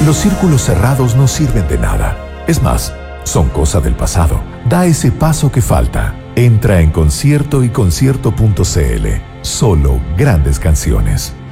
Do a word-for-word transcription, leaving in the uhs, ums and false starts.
Los círculos cerrados no sirven de nada. Es más, son cosa del pasado. Da ese paso que falta. Entra en Concierto y concierto punto c l. Solo grandes canciones.